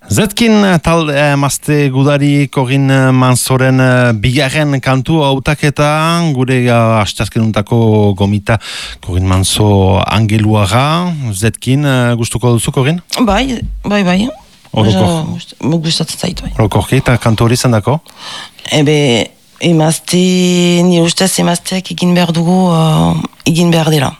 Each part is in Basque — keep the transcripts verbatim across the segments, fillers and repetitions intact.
Zetkin talde emazte gudari Corin Mansoren bigarren kantu hautaketa gure astazkenuntako gomita Corin Manso angeluaga. Zetkin gustuko duzu, Corin? Bai, bai, bai. Oroko. Gustatzen zaitu, bai. Orokorki eta kantu hori zendako? Ebe, emazte, nire ustez emazteak egin behar dugu, uh, egin behar dela.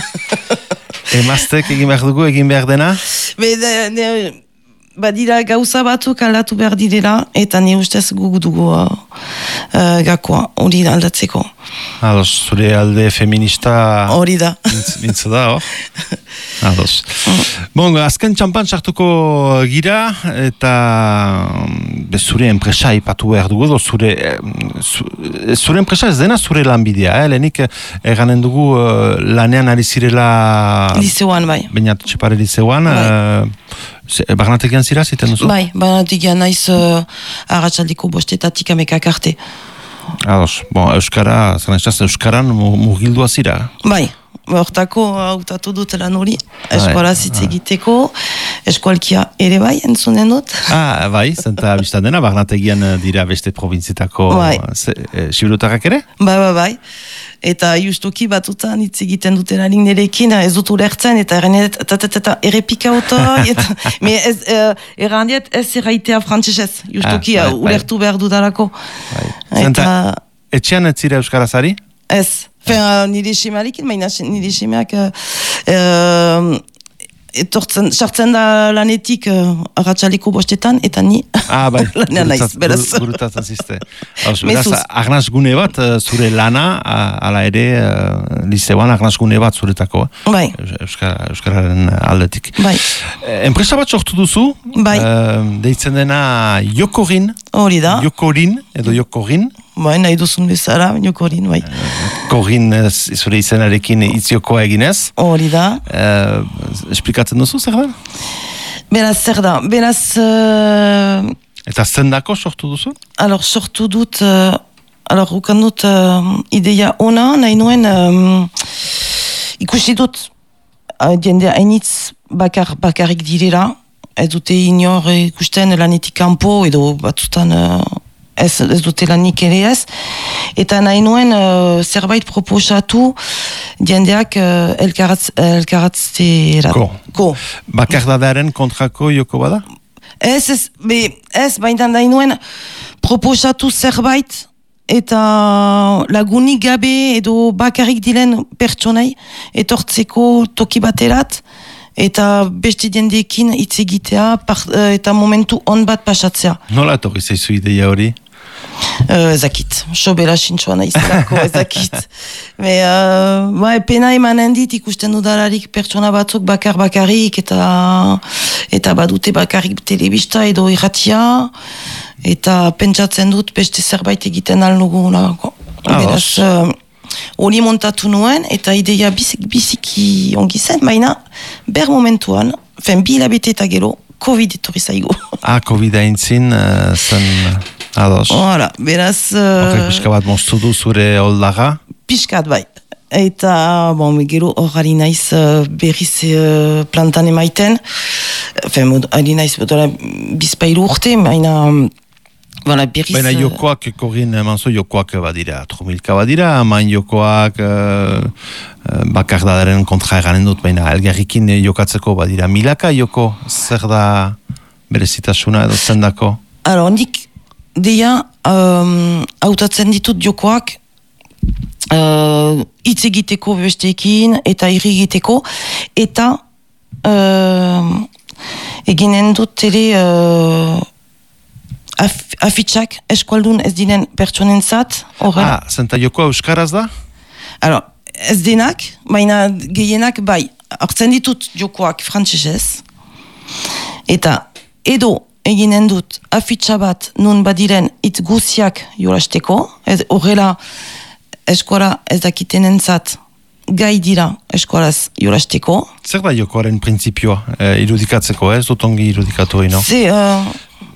Emazteak egin behar dugu, egin behar dena? Be, de, de, badira gauza batzuk aldatu behar direla, eta nire ustez gugu dugu uh, uh, gakoa, hori aldatzeko. Ados, zure alde feminista... Hori da. Mintza da, hor? Ados. Bon, azken txampan sartuko gira, eta be, zure enpresa ipatu behar dugu, do, zure, zu, zure enpresa ez dena zure lanbidea, eh? Lehenik eganen dugu uh, lanean ari zirela... Liseuan, bai. Bainat txepare liseuan, bai. uh, Barnategian zira, ziten duzu? Bai, barnategian naiz uh, arratsaldeko bostetatik amekak arte. Ados, bon, Euskara, zan ez Euskaran mugildua zira? Bai, hortako hautatu dut lan hori, eskola zitz egiteko, eskualkia ere bai, entzunen dut. Ah, bai, zenta biztan dena, barnategian dira beste provintzitako bai. e, sibirutarrak ere? Bai, bai, bai. Eta justuki batutan hitz egiten dutela nerekin, ez dut ulertzen, eta errepika oto, errandiet ez erraitea frantzesez, justuki ah, bai, ulertu bai. Behar dudalako. Bai. Zenta, eta... etxean ez zira euskarazari? Ez, Fen, nire semalekin, baina nire semeak uh, etortzen, sartzen da lanetik uh, arratsaleko bostetan, eta ni ah, bai. lanean naiz, beraz. Gurutatzen ziste. Beraz, arnaz gune bat, zure lana, ala ere, uh, liseuan arnaz gune bat zuretako. Bai. Euskara, Euskararen aldetik. Bai. Enpresa bat sortu duzu, bai. Uh, deitzen dena Jokorin. Hori da. Jokorin, edo Jokorin. Bai, nahi duzun bezala, Jokorin, bai. Korin, zure izenarekin itzokoa eginez. Hori da. Uh, esplikatzen duzu, zer da? Beraz, zer da. Beraz... Uh... Eta zendako sortu duzu? Alor, sortu dut... Uh, alor, ukan dut uh, ideia ona, nahi nuen... Um, ikusi dut, uh, jendea hainitz bakar, bakarik direla, ez dute inor ikusten lanetik kanpo, edo batzutan... Uh, Ez, ez dute lanik ere ez, eta nahi nuen uh, zerbait proposatu jendeak uh, elkaratzera. Ko. Ko. Bakardadaren kontrako joko bada? Ez, ez, be, ez, baina nahi nuen proposatu zerbait eta lagunik gabe edo bakarrik diren pertsonai etortzeko toki baterat eta beste jendeekin hitz egitea eta momentu on bat pasatzea. Nola etorri zaizu ideia hori? Uh, ezakit, sobera sintxoa nahiztelako, ezakit. Me, uh, ba, pena emanen dit ikusten dudalarik pertsona batzuk bakar-bakarrik eta eta badute bakarrik telebista edo irratia eta pentsatzen dut beste zerbait egiten alnugu. Beraz, hori uh, montatu nuen eta ideia bizik, biziki ongi zen, baina ber momentuan, fen bi hilabete eta gero, Covid etorri zaigu. Ah, Covid aintzin uh, zen... Ados. Hala, beraz... Uh, Horrek pixka bat moztu du zure holdaga? Piskat, bai. Eta, bon, gero hor naiz uh, berriz uh, plantan emaiten. Fen, ari naiz bizpailu urte, baina... Voilà, berriz... Baina jokoak, Corin Manso, jokoak badira. Trumilka badira, main jokoak... Uh, bakardadaren kontra eganen dut, baina elgarrikin jokatzeko badira. Milaka joko, zer da berezitasuna edo zendako? Alo, nik... Deia, um, hautatzen ditut jokoak uh, hitz egiteko besteekin eta irri egiteko eta uh, eginen dut tele uh, af, afitxak eskualdun ez dinen pertsonen zat. Ah, zenta jokoa euskaraz da? Alors, ez denak, baina gehienak bai. Hartzen ditut jokoak frantsesez eta edo eginen dut afitxa bat nun badiren hitz guziak jolasteko, horrela eskola ez dakitenen zat gai dira eskolaz jolasteko. Zer da jokoaren printzipioa eh, irudikatzeko, ez? Zotongi irudikatu ino? Ze... Uh,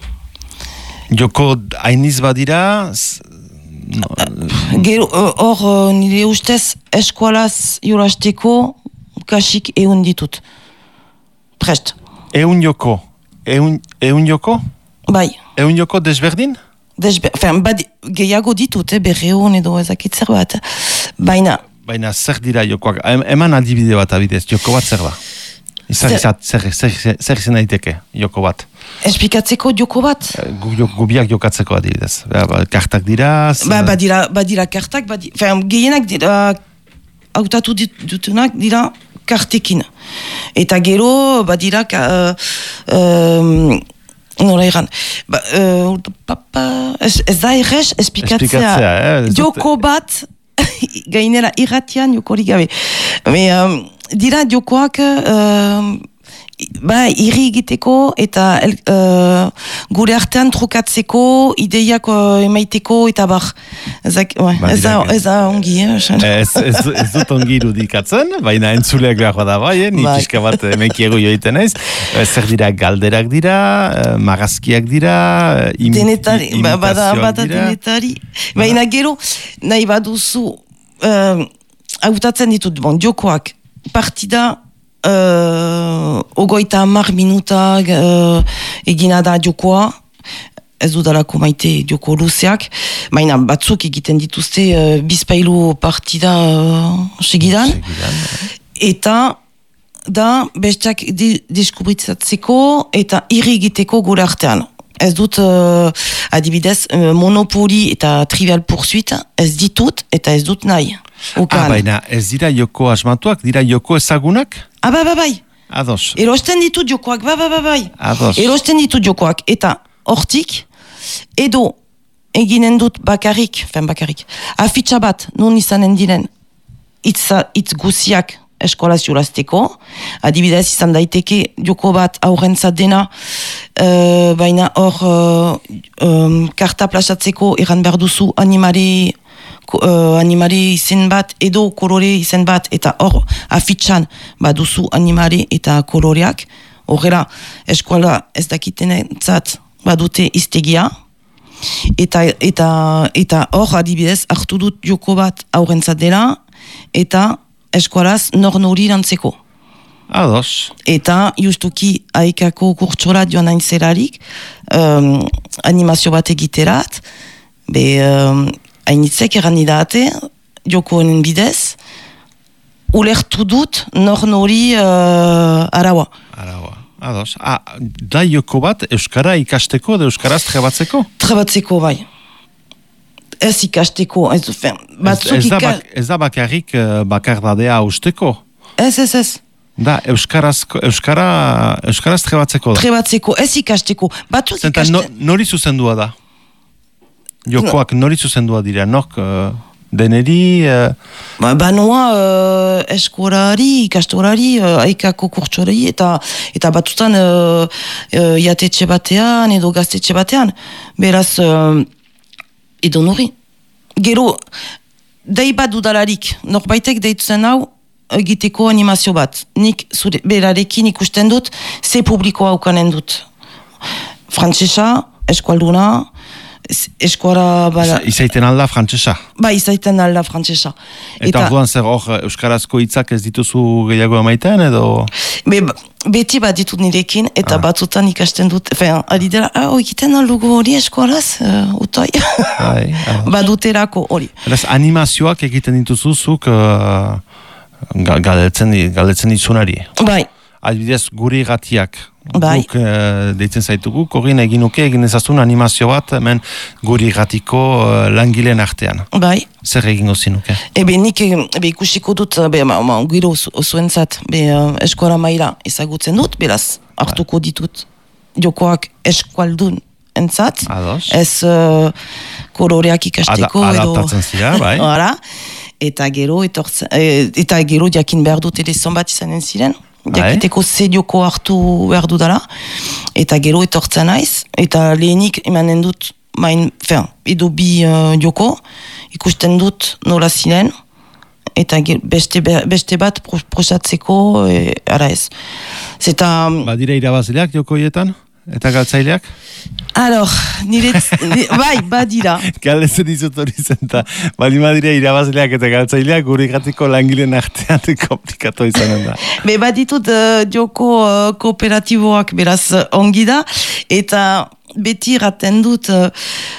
Joko hainiz badira... No. Gero, hor uh, nire ustez eskolaz jolasteko kasik eun ditut. Prest. Eun joko? eun, eun joko? Bai. Eun joko desberdin? Desbe, fen, badi, gehiago ditut, eh, berreun edo ezakit zer bat. Baina... Baina zer dira jokoak? Eman adibide bat abidez, joko bat zer da? Zer, zer, zer, zer, zer, zer izan daiteke joko bat? Esplikatzeko joko bat? Gu, gubiak jokatzeko adibidez. Ba, ba, kartak dira... Ba, badira, badira kartak, badira... Fen, gehienak dira... Hautatu dutunak dira kartekin. Eta gero, badira... Uh, uh, nola egan... Ba, uh, papa, ez, ez da errez esplikatzea. Esplikatzea, eh? Joko bat... gainera irratian jokorik gabe. Me, um, dira jokoak uh, ba, irri egiteko eta el, uh, gure artean trukatzeko, ideiak uh, emaiteko eta bar. Ezak, ba, ez, da, ez da ongi, eh? Ez, ez, ez dut ongi irudikatzen, baina entzuleak behar da bai, eh? Ni bai. Pixka bat emekiego joiten ez. Zer dira galderak dira, magazkiak dira, im, denetari, im, imitazioak bada, bada dira. Denetari. Baina gero, nahi baduzu, uh, hautatzen ditut, bon, jokoak, partida, Uh, ogoita hamar minuta uh, egina da jokoa, ez dudalako maite joko luzeak, baina batzuk egiten dituzte uh, bizpailu partida uh, segidan, eta da besteak di, deskubritzatzeko eta irri egiteko gure artean. Ez dut uh, adibidez uh, Monopoly eta Trivial Pursuit ez ditut eta ez dut nahi. Ah, baina ez dira joko asmatuak, dira joko ezagunak? Ah, ba, ba, bai. Ados. Erosten ditut jokoak, ba, ba, ba, bai. Ados. Erosten ditut jokoak, eta hortik, edo eginen dut bakarrik, fen bakarrik, afitxa bat, nun izanen diren, itz, itz guziak eskolaz jolazteko, adibidez izan daiteke joko bat aurrentzat dena, uh, baina hor uh, um, karta plasatzeko eran behar duzu animari, Uh, animari izen bat edo kolore izen bat eta hor afitxan baduzu animari eta koloreak horrela eskola ez dakitenentzat badute iztegia eta eta eta hor adibidez hartu dut joko bat aurrentzat dela eta eskolaz nor nori lantzeko. Ados. Eta justuki haikako kurtsola joan nain zelarik um, animazio bat egiterat be um, hainitzek eran idate, joko honen bidez, ulertu dut nor nori uh, araua. Araua, ados. Ah, da joko bat euskara ikasteko edo euskaraz trebatzeko? Trebatzeko, bai. Ez ikasteko, ez du fen. Ez, ez, da bak, ez da bakarrik uh, bakardadea usteko? Ez, ez, ez. Da, euskaraz, euskara, euskaraz trebatzeko da? Trebatzeko, ez ikasteko. Batzuk ikaste... no, nori zuzendua da? Jokoak nori zuzendua dira, nok uh, deneri... Uh... Ba, banoa uh, eskolari, ikastorari, uh, aikako kurtsorari, eta, eta batutan uh, uh, jatetxe batean edo gaztetxe batean. Beraz, uh, edo nori. Gero, dei bat dudalarik, norbaitek deituzen hau, egiteko animazio bat. Nik zure, berarekin ikusten dut, ze publikoa ukanen dut. Frantsesa, eskualduna, eskola... Bala... Izaiten alda frantsesa? Ba, izaiten alda frantsesa. Eta, eta orduan zer hor euskarazko hitzak ez dituzu gehiago emaiten edo? Be, beti bat ditut nirekin eta ah. batzutan ikasten dut, fean, ari dela, ah, egiten aldugu hori eskolaz, uh, utoi. Bai, baduterako hori. Eraz, animazioak egiten dituzuzuk uh, galdetzen, galdetzen ditzunari? Bai. Adibidez, guri gatiak. Bai. Guk uh, deitzen zaitugu, korrin egin nuke egin ezazun animazio bat, hemen guri gatiko uh, langileen artean. Bai. Zer egingo zinuke? Ebe nik ebe ikusiko dut, be, ma, ma, giro zuentzat, be, uh, eskola maila ezagutzen dut, beraz, hartuko ditut jokoak eskualdun entzat. Ados. Ez uh, koloreak ikasteko. Ada, adaptatzen zira, bai. Hora. Eta gero, etortzen, eta gero jakin behar dut ere zonbat izanen ziren. Jakiteko ze joko hartu behar dudala, eta gero etortzen naiz, eta lehenik emanen dut, main, fean, edo bi uh, joko, ikusten dut nola ziren, eta beste, beste bat prosatzeko, e, ara ez. Zeta... Badira irabazileak joko hietan? eta galtzaileak? Alors, nire, bai, badira. Galdezen dizut hori zen, eta bali madire irabazleak eta galtzaileak gure gatiko langileen artean komplikatu izanen da. Be, baditut uh, joko uh, kooperatiboak beraz uh, ongi da, eta beti raten dut uh,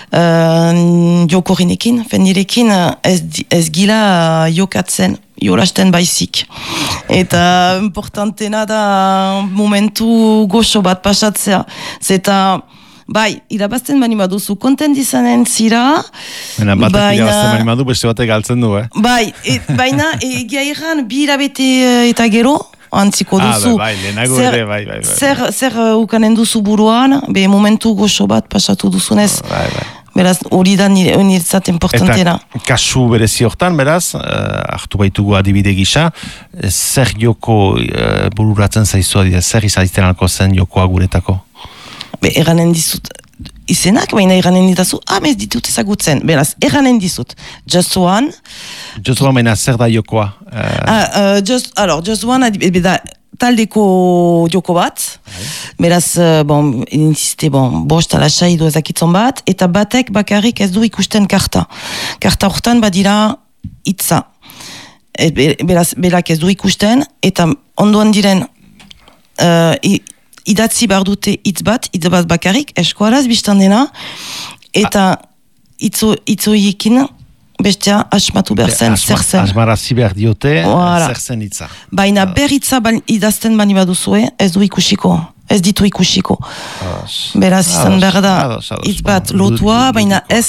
uh, jokorinekin, fendirekin uh, ez, ez gila uh, jokatzen. Jolasten baizik. Eta importantena da momentu goxo bat pasatzea. Zeta, bai, irabazten bani baduzu, kontent izanen zira. Baina batek irabazten bani badu, beste batek galtzen du, eh? Bai, et, baina egia erran, bi irabete eta gero, antziko duzu. Ah, bai, lehenago ere, bai, bai, bai. Zer, zer uh, ukanen duzu buruan, be momentu goxo bat pasatu duzunez. Bai, bai. Beraz, hori da niretzat importantena. Eta kasu berezi hortan, beraz, uh, hartu baitugu adibide gisa, zer joko uh, bururatzen zaizu, zer izaiten alko zen jokoa guretako? Be, eranen dizut izenak, baina eranen ditazu, ah, ez ditut ezagutzen. Beraz, eranen dizut, Just One. Just One, baina zer da jokoa? Uh... Ah, uh, just, alors, Just One, da, taldeko joko bat, beraz, bon, insiste, bon, bost alasai du ezakitzon bat, eta batek bakarrik ez du ikusten karta. Karta hortan badira hitza. E, beraz, belak ez du ikusten, eta ondoan diren uh, idatzi behar dute hitz bat, hitz bat bakarrik, eskualaz biztan dena, eta hitzoiekin bestea asmatu behar zen, zer zen. Asmarazi behar diote, voilà. Zer zen hitza. Baina berritza idazten bani baduzue, ez du ikusiko, ez ditu ikusiko. Ados. Beraz izan behar da, hitz bat lotua, baina ez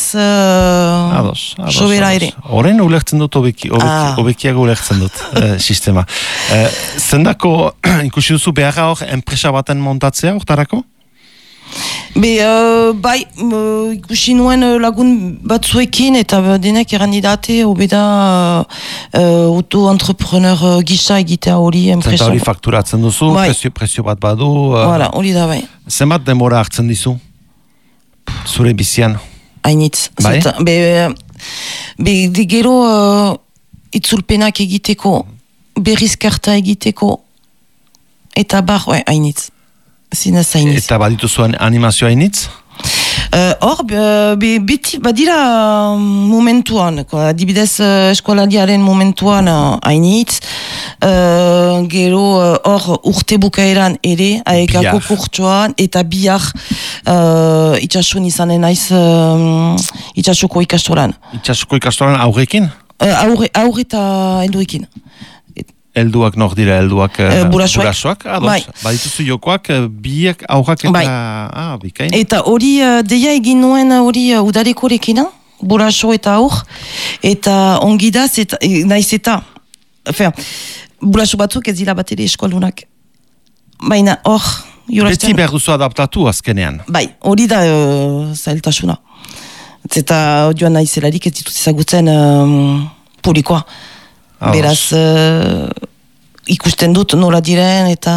sobera ere. Horren ulertzen dut, obekiago ulertzen dut sistema. Zendako ikusi duzu beharra hor, enpresa baten montatzea hortarako? Be, uh, bai, uh, ikusi nuen uh, lagun batzuekin eta denek errandidate obeda uh, auto-entrepreneur uh, gisa egitea hori enpresa. Zenta hori fakturatzen duzu, bai. presio, presio bat badu. Voilà, uh, hori da bai. Zenbat demora hartzen dizu? Zure bizian? Hainitz. Bai? Zeta, be, be, de gero uh, itzulpenak egiteko, berriz karta egiteko, eta bar, bai, hainitz. Zinez hainitz. Eta baditu zuen animazioa hainitz? Hor, uh, beti badira uh, momentuan, adibidez uh, eskoladiaren momentuan hainitz, uh, uh, gero hor uh, urte bukaeran ere, aekako kurtsoan, eta bihar uh, itxasun izanen naiz uh, itxasuko ikastoran. Itxasuko ikastoran aurrekin? Uh, aurre, aurre eta helduekin. Helduak nor dira, helduak uh, burasoak. burasoak? Ah, bai. Badituzu jokoak, biek aurrak eta... Bai. Ah, bikain. Eta hori, uh, deia egin nuen hori uh, udarekorekina, buraso eta aur, eta ongi da, zeta, naiz eta, enfin, buraso batzuk ez dira bat ere eskoalunak. Baina hor, jolasten... Beti behar duzu adaptatu azkenean. Bai, hori da uh, zailtasuna. Zeta joan naizelarik ez ditut ezagutzen um, publikoa. Beraz, uh, ikusten dut nola diren eta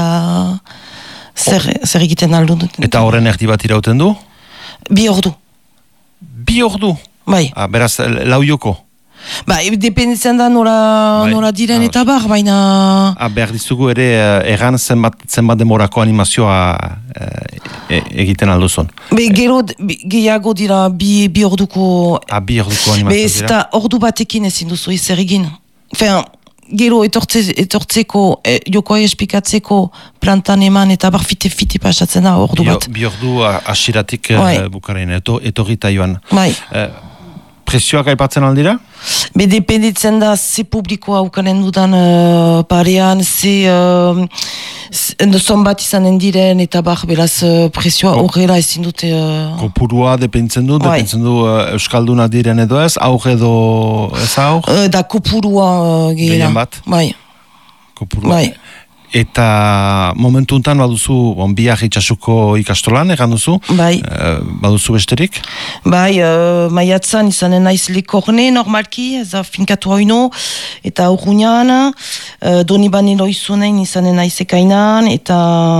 zer, oh. zer egiten aldo dut. Eta horren erdi bat irauten du? Bi ordu. Bi ordu? Bai. Ah, beraz, lau joko? Ba, dependitzen da nola, bai. nola diren ah, eta bar, baina... Ah, behar dizugu ere, erran zenbat, zenbat demorako animazioa e, egiten alduzon. Be, gero, gehiago dira bi, bi orduko... Ah, bi orduko animazioa dira? Be, ez da ordu batekin ezin duzu ezer egin. Enfin, gero etortze, etortzeko, e, jokoa espikatzeko plantan eman eta bar fite-fite pasatzen da ordu bat. Bi ordu asiratik bai. uh, bukarein, eto, etorrita joan. Bai. Uh, presioak aipatzen aldira? Be, dependitzen da ze publikoa ukanen dudan uh, parean, ze uh, zonbat izanen diren eta bar beraz uh, presioa horrela ezin dute... Uh... Kopurua dependitzen du, bai. dependitzen du uh, euskalduna diren edo ez, aur edo ez aur? Uh, da kopurua uh, gehiena. Gehien bat? Bai. Kopurua. Bai. Eta momentu untan baduzu bon, biak itxasuko ikastolan, egan duzu? Bai. Uh, baduzu besterik? Bai, uh, maiatzan izanen naiz lekorne normalki, ez da finkatu haino, eta urruñan, uh, doni banelo izunen izanen naiz ekainan, eta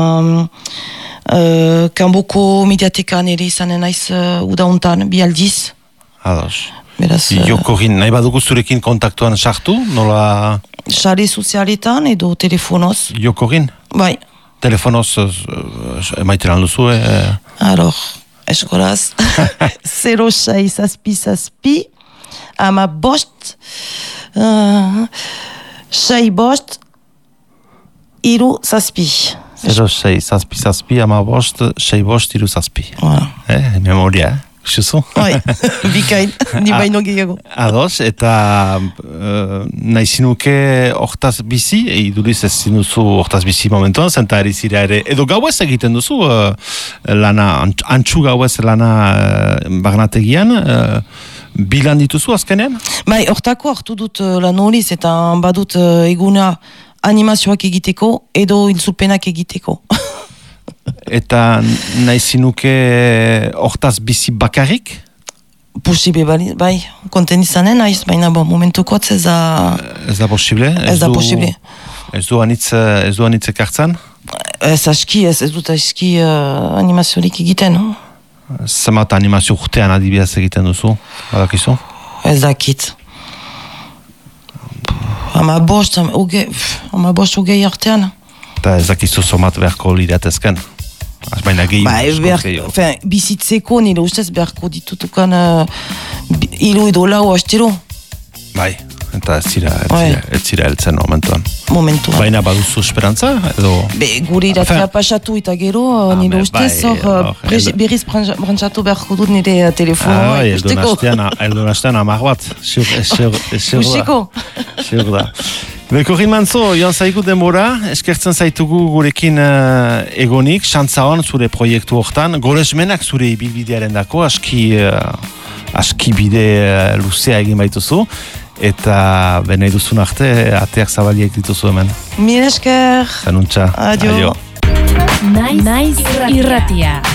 uh, kanboko mediatekan ere izanen naiz uh, udauntan, bi aldiz. Ados. Beraz... Jokorin, nahi badugu zurekin kontaktuan sartu, nola... Sare sozialetan edo telefonoz. Jokorin? Bai. Telefonoz emaiten alduzu, eh? Alors, eskolaz, zero sei zazpi zazpi, ama bost, uh, sei bost, iru zazpi. Zero sei zazpi zazpi, ama bost, sei bost, iru zazpi. Voilà. Eh, memoria, eh? Xuzu? Oi, bikain, ni baino gehiago. Ados, eta uh, nahi zinuke hortaz bizi, iduriz ez zinuzu hortaz bizi momentuan, zenta eri zira ere, edo gauez egiten duzu, uh, lana, antxu gauez lana uh, bagnategian, uh, bilan dituzu azkenean? Bai, hortako hartu dut uh, lan horiz, eta badut uh, eguna animazioak egiteko, edo ilzupenak egiteko. Eta nahi zinuke hortaz bizi bakarrik? Posible, bai, bai. Konten izanen, naiz, baina bo, momentukotz ez da... Ez da posible? Ez da posible. Ez du anitz, ez du anitz ekartzen? Ez aski, ez, ez dut aski uh, animaziorik egiten, no? Zemat animazio urtean adibidez egiten duzu, badakizu? Ez dakit. Ama bost, uge, ama bost ugei artean. Eta ez dakizu somat beharko liratezken? Baina gehi... Ba, behar, bizitzeko nire ustez beharko ditutukan uh, ilu edo lau astero. Bai, eta ez zira, ez zira, ez zira eltzen momentuan. Momentuan. Baina baduzu esperantza, edo... Be, gure iratzea pasatu eta gero, ah, nire ustez, hor, bai, uh, berriz brantzatu beharko dut nire telefonoa ah, ikusteko. Eldon hastean amar bat, Usiko. Siur da. Bekorin mantzo, joan zaigu demora, eskertzen zaitugu gurekin uh, egonik, xantza hon zure proiektu hortan, goresmenak zure ibilbidearen dako, aski, uh, aski bide uh, luzea egin baituzu, eta benei duzun arte, ateak zabaliek dituzu hemen. Mil esker. Zanuntza. Adio. Adio. Naiz irratia.